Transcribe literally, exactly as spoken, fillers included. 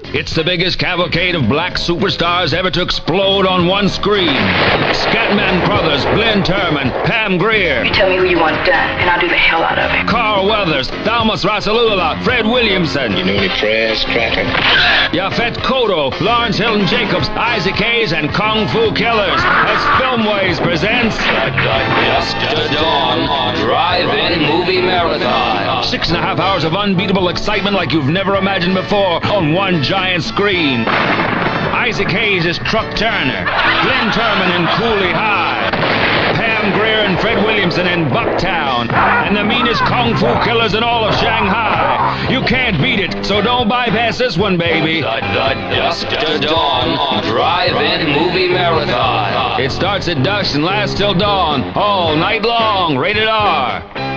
It's the biggest cavalcade of black superstars ever to explode on one screen. Scatman Crothers, Glenn Turman, Pam Grier. You tell me who you want done, and I'll do the hell out of it. Carl Weathers, Thomas Rasalula, Fred Williamson. You know any trash cracker? Yaphet Kotto, Lawrence Hilton Jacobs, Isaac Hayes, and Kung Fu Killers. As Filmways presents... Just Dawn Drive-In Movie Marathon. Six and a half hours of unbeatable excitement like you've never imagined before on one giant screen. Isaac Hayes is Truck Turner, Glenn Turman in Cooley High, Pam Grier and Fred Williamson in Bucktown, and the meanest Kung Fu Killers in all of Shanghai. You can't beat it, so don't bypass this one, baby. The, the Dusk to Dawn Drive-In Movie Marathon. It starts at dusk and lasts till dawn, all night long, rated R.